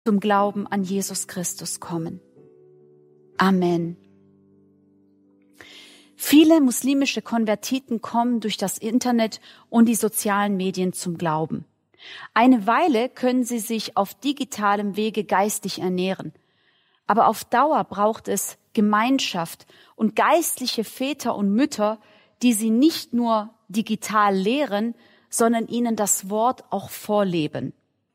zum Glauben an Jesus Christus kommen. Amen. Viele muslimische Konvertiten kommen durch das Internet und die sozialen Medien zum Glauben. Eine Weile können sie sich auf digitalem Wege geistig ernähren. Aber auf Dauer braucht es Gemeinschaft und geistliche Väter und Mütter, die sie nicht nur digital lehren, sondern ihnen das Wort auch vorleben.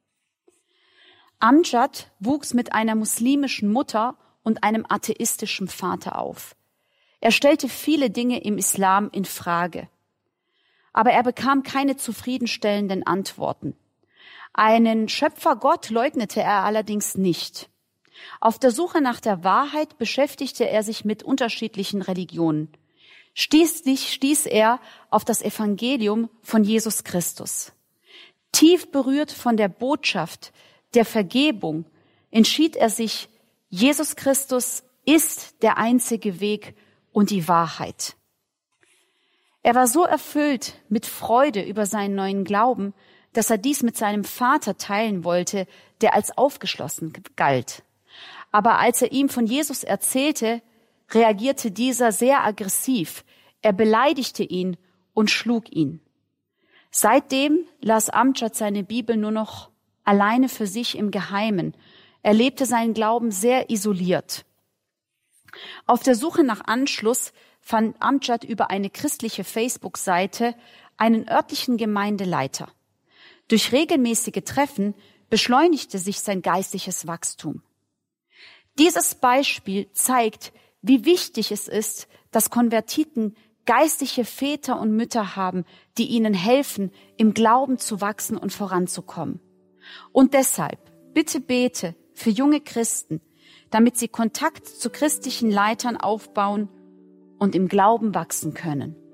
Amjad wuchs mit einer muslimischen Mutter und einem atheistischen Vater auf. Er stellte viele Dinge im Islam in Frage. Aber er bekam keine zufriedenstellenden Antworten. Einen Schöpfergott leugnete er allerdings nicht. Auf der Suche nach der Wahrheit beschäftigte er sich mit unterschiedlichen Religionen. Schließlich stieß er auf das Evangelium von Jesus Christus. Tief berührt von der Botschaft der Vergebung entschied er sich, Jesus Christus ist der einzige Weg und die Wahrheit. Er war so erfüllt mit Freude über seinen neuen Glauben, dass er dies mit seinem Vater teilen wollte, der als aufgeschlossen galt. Aber als er ihm von Jesus erzählte, reagierte dieser sehr aggressiv. Er beleidigte ihn und schlug ihn. Seitdem las Amjad seine Bibel nur noch alleine für sich im Geheimen. Er lebte seinen Glauben sehr isoliert. Auf der Suche nach Anschluss fand Amjad über eine christliche Facebook-Seite einen örtlichen Gemeindeleiter. Durch regelmäßige Treffen beschleunigte sich sein geistliches Wachstum. Dieses Beispiel zeigt, wie wichtig es ist, dass Konvertiten geistliche Väter und Mütter haben, die ihnen helfen, im Glauben zu wachsen und voranzukommen. Und deshalb, bitte bete für junge Christen, damit sie Kontakt zu christlichen Leitern aufbauen und im Glauben wachsen können.